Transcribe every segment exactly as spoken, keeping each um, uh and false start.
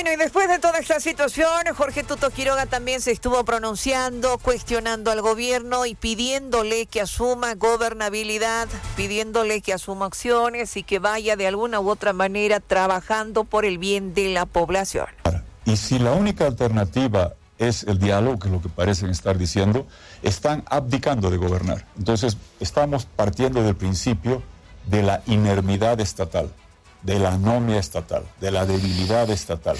Bueno, y después de toda esta situación, Jorge Tuto Quiroga también se estuvo pronunciando, cuestionando al gobierno y pidiéndole que asuma gobernabilidad, pidiéndole que asuma acciones y que vaya de alguna u otra manera trabajando por el bien de la población. Y si la única alternativa es el diálogo, que es lo que parecen estar diciendo, están abdicando de gobernar. Entonces, estamos partiendo del principio de la inermidad estatal, de la anomia estatal, de la debilidad estatal.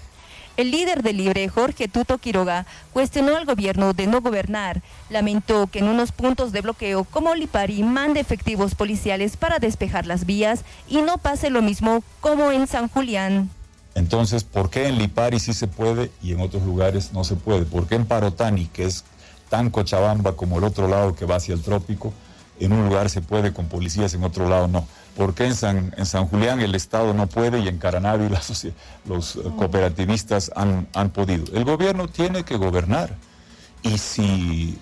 El líder del Libre, Jorge Tuto Quiroga, cuestionó al gobierno de no gobernar. Lamentó que en unos puntos de bloqueo como Lipari mande efectivos policiales para despejar las vías y no pase lo mismo como en San Julián. Entonces, ¿por qué en Lipari sí se puede y en otros lugares no se puede? ¿Por qué en Parotani, que es tan Cochabamba como el otro lado que va hacia el trópico, en un lugar se puede con policías, en otro lado no? ¿Por qué en San, en San Julián el Estado no puede y en Caranavi los, los cooperativistas han, han podido? El gobierno tiene que gobernar y si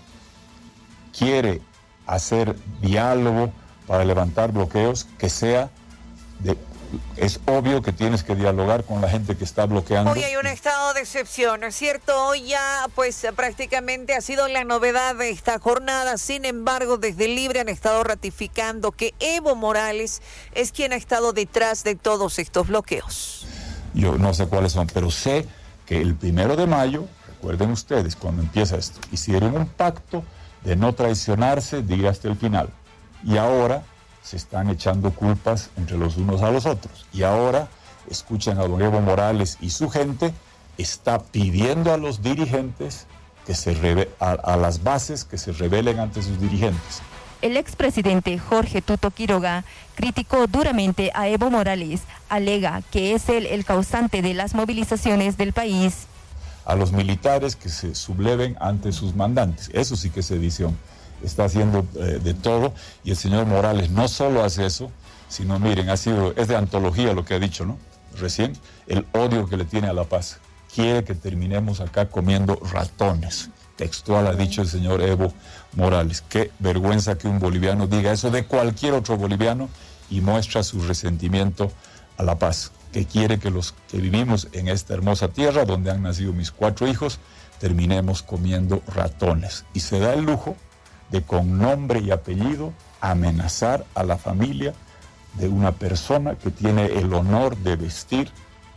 quiere hacer diálogo para levantar bloqueos, que sea de... Es obvio que tienes que dialogar con la gente que está bloqueando. Hoy hay un estado de excepción, ¿no es cierto? Hoy ya pues prácticamente ha sido la novedad de esta jornada. Sin embargo, desde el Libre han estado ratificando que Evo Morales es quien ha estado detrás de todos estos bloqueos. Yo no sé cuáles son, pero sé que el primero de mayo, recuerden ustedes, cuando empieza esto, hicieron un pacto de no traicionarse, de ir hasta el final. Y ahora se están echando culpas entre los unos a los otros. Y ahora, escuchen a don Evo Morales y su gente, está pidiendo a los dirigentes, que se rebe- a, a las bases, que se rebelen ante sus dirigentes. El expresidente Jorge Tuto Quiroga criticó duramente a Evo Morales, alega que es él el causante de las movilizaciones del país. A los militares que se subleven ante sus mandantes, eso sí que es sedición. Está haciendo eh, de todo, y el señor Morales no solo hace eso, sino miren, ha sido, es de antología lo que ha dicho, ¿no? Recién, el odio que le tiene a la paz. Quiere que terminemos acá comiendo ratones. Textual ha dicho el señor Evo Morales. Qué vergüenza que un boliviano diga eso de cualquier otro boliviano y muestra su resentimiento a la paz. Que quiere que los que vivimos en esta hermosa tierra, donde han nacido mis cuatro hijos, terminemos comiendo ratones. Y se da el lujo de con nombre y apellido amenazar a la familia de una persona que tiene el honor de vestir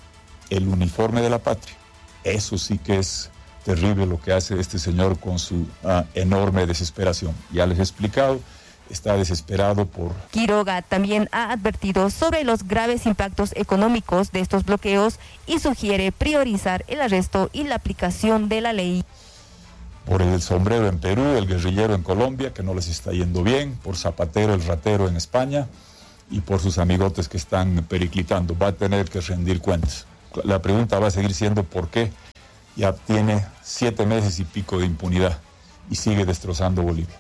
el uniforme de la patria. Eso sí que es terrible lo que hace este señor con su uh, enorme desesperación. Ya les he explicado, está desesperado por... Quiroga también ha advertido sobre los graves impactos económicos de estos bloqueos y sugiere priorizar el arresto y la aplicación de la ley. Por el sombrero en Perú, el guerrillero en Colombia, que no les está yendo bien, por Zapatero, el ratero en España, y por sus amigotes que están periclitando. Va a tener que rendir cuentas. La pregunta va a seguir siendo por qué ya tiene siete meses y pico de impunidad y sigue destrozando Bolivia.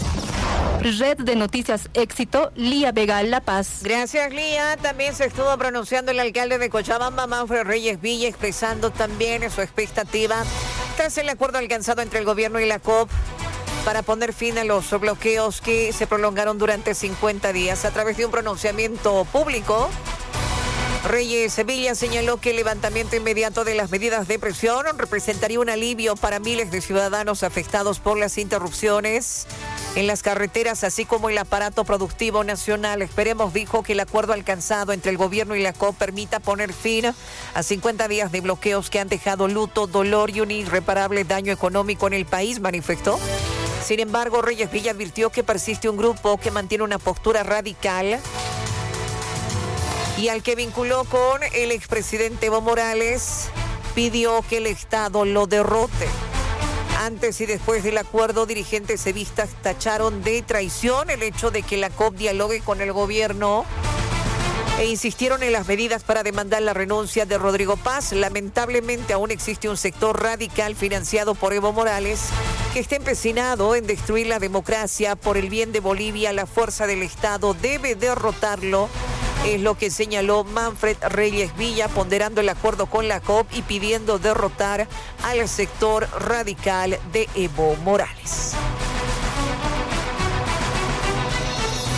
Red de Noticias Éxito, Lía Vega, La Paz. Gracias, Lía. También se estuvo pronunciando el alcalde de Cochabamba, Manfred Reyes Villa, expresando también su expectativa tras el acuerdo alcanzado entre el gobierno y la C O P para poner fin a los bloqueos que se prolongaron durante cincuenta días. A través de un pronunciamiento público, Reyes Sevilla señaló que el levantamiento inmediato de las medidas de presión representaría un alivio para miles de ciudadanos afectados por las interrupciones en las carreteras, así como el aparato productivo nacional. Esperemos, dijo, que el acuerdo alcanzado entre el gobierno y la C O P permita poner fin a cincuenta días de bloqueos que han dejado luto, dolor y un irreparable daño económico en el país, manifestó. Sin embargo, Reyes Villa advirtió que persiste un grupo que mantiene una postura radical y al que vinculó con el expresidente Evo Morales, pidió que el Estado lo derrote. Antes y después del acuerdo, dirigentes evistas tacharon de traición el hecho de que la C O P dialogue con el gobierno e insistieron en las medidas para demandar la renuncia de Rodrigo Paz. Lamentablemente, aún existe un sector radical financiado por Evo Morales que está empecinado en destruir la democracia por el bien de Bolivia. La fuerza del Estado debe derrotarlo, es lo que señaló Manfred Reyes Villa, ponderando el acuerdo con la C O P y pidiendo derrotar al sector radical de Evo Morales.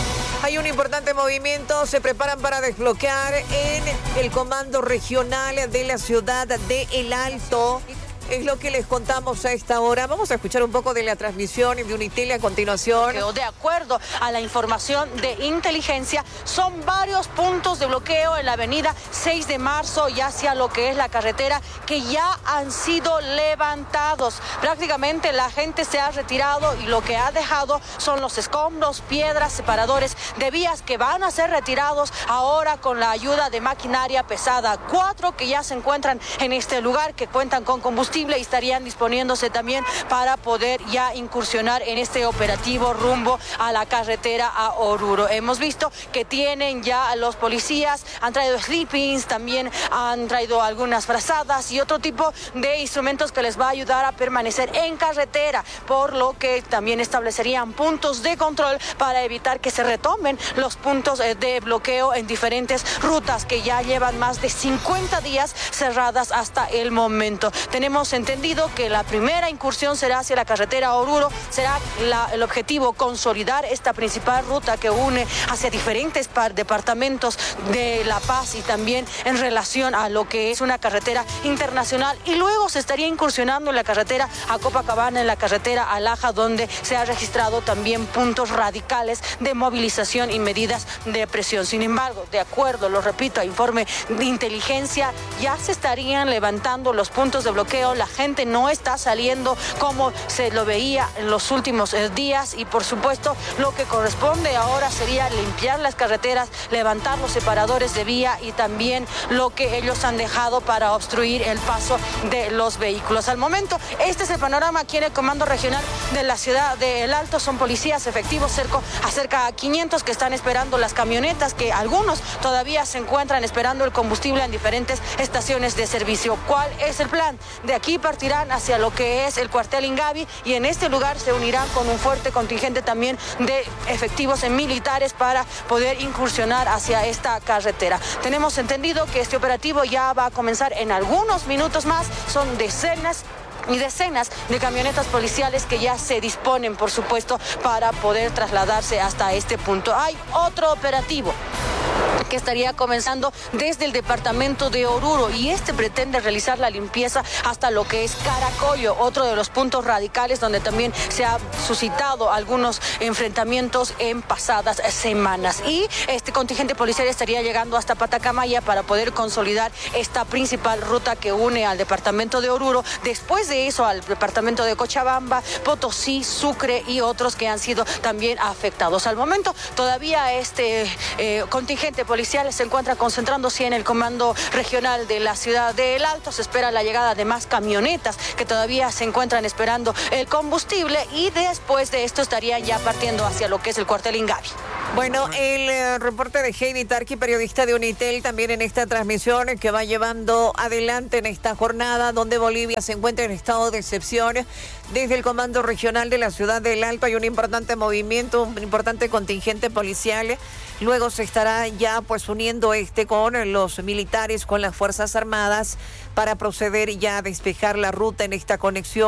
Hay un importante movimiento, se preparan para desbloquear en el comando regional de la ciudad de El Alto. Es lo que les contamos a esta hora. Vamos a escuchar un poco de la transmisión de Unitel a continuación. De acuerdo a la información de inteligencia, son varios puntos de bloqueo en la avenida seis de marzo y hacia lo que es la carretera que ya han sido levantados. Prácticamente la gente se ha retirado y lo que ha dejado son los escombros, piedras, separadores de vías que van a ser retirados ahora con la ayuda de maquinaria pesada. Cuatro que ya se encuentran en este lugar, que cuentan con combustible y estarían disponiéndose también para poder ya incursionar en este operativo rumbo a la carretera a Oruro. Hemos visto que tienen ya los policías, han traído sleepings, también han traído algunas frazadas y otro tipo de instrumentos que les va a ayudar a permanecer en carretera, por lo que también establecerían puntos de control para evitar que se retomen los puntos de bloqueo en diferentes rutas que ya llevan más de cincuenta días cerradas hasta el momento. Tenemos entendido que la primera incursión será hacia la carretera a Oruro, será la, el objetivo consolidar esta principal ruta que une hacia diferentes par, departamentos de La Paz y también en relación a lo que es una carretera internacional, y luego se estaría incursionando en la carretera a Copacabana, en la carretera a Laja, donde se ha registrado también puntos radicales de movilización y medidas de presión. Sin embargo, de acuerdo, lo repito, a informe de inteligencia, ya se estarían levantando los puntos de bloqueo. La gente no está saliendo como se lo veía en los últimos eh, días y por supuesto lo que corresponde ahora sería limpiar las carreteras, levantar los separadores de vía y también lo que ellos han dejado para obstruir el paso de los vehículos. Al momento, este es el panorama aquí en el Comando Regional de la ciudad de El Alto. Son policías efectivos, cerca a cerca a quinientos que están esperando las camionetas, que algunos todavía se encuentran esperando el combustible en diferentes estaciones de servicio. ¿Cuál es el plan? De aquí partirán hacia lo que es el cuartel Ingavi y en este lugar se unirán con un fuerte contingente también de efectivos militares para poder incursionar hacia esta carretera. Tenemos entendido que este operativo ya va a comenzar en algunos minutos más. Son decenas y decenas de camionetas policiales que ya se disponen, por supuesto, para poder trasladarse hasta este punto. Hay otro operativo que estaría comenzando desde el departamento de Oruro y este pretende realizar la limpieza hasta lo que es Caracollo, otro de los puntos radicales donde también se ha suscitado algunos enfrentamientos en pasadas semanas. Y este contingente policial estaría llegando hasta Patacamaya para poder consolidar esta principal ruta que une al departamento de Oruro. Después de eso al departamento de Cochabamba, Potosí, Sucre y otros que han sido también afectados. Al momento todavía este eh, contingente policial se encuentra concentrándose en el comando regional de la ciudad de El Alto. Se espera la llegada de más camionetas que todavía se encuentran esperando el combustible y después de esto estarían ya partiendo hacia lo que es el cuartel Ingavi. Bueno, el eh, reporte de Heidi Tarqui, periodista de Unitel, también en esta transmisión que va llevando adelante en esta jornada donde Bolivia se encuentra en estado de excepción. Desde el comando regional de la ciudad de El Alto hay un importante movimiento, un importante contingente policial. Luego se estará ya pues uniendo este con los militares, con las Fuerzas Armadas para proceder ya a despejar la ruta en esta conexión.